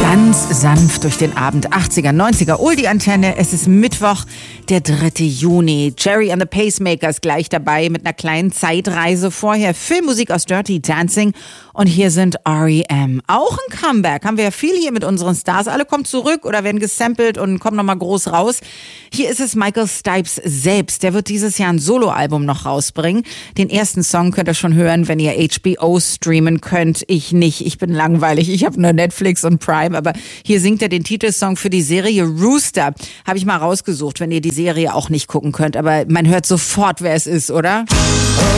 Ganz sanft durch den Abend, 80er, 90er, Oldie-Antenne. Es ist Mittwoch, der 3. Juni. Jerry and the Pacemakers gleich dabei mit einer kleinen Zeitreise. Vorher Filmmusik aus Dirty Dancing und hier sind R.E.M. Auch ein Comeback. Haben wir ja viel hier mit unseren Stars. Alle kommen zurück oder werden gesampelt und kommen nochmal groß raus. Hier ist es Michael Stipes selbst. Der wird dieses Jahr ein Soloalbum noch rausbringen. Den ersten Song könnt ihr schon hören, wenn ihr HBO streamen könnt. Ich nicht. Ich bin langweilig. Ich habe nur Netflix und Prime. Aber hier singt er den Titelsong für die Serie Rooster. Habe ich mal rausgesucht, wenn ihr die Serie auch nicht gucken könnt. Aber man hört sofort, wer es ist, oder?